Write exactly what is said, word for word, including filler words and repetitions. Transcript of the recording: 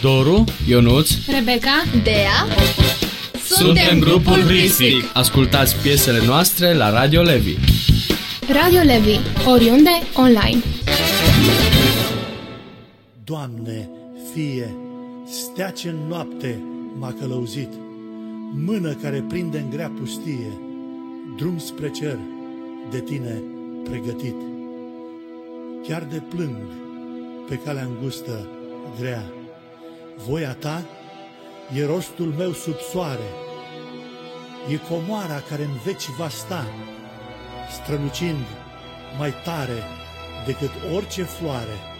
Doru, Ionuț, Rebecca, Dea. suntem grupul Hristic. Ascultați piesele noastre la Radio Levi. Radio Levi, oriunde, online. Doamne, Fie, stea ce în noapte m-a călăuzit, mână care prinde în grea pustie, drum spre cer de Tine pregătit. Chiar de plâng pe calea îngustă grea, voia Ta e rostul meu sub soare, e comoara care în veci va sta, strălucind mai tare decât orice floare.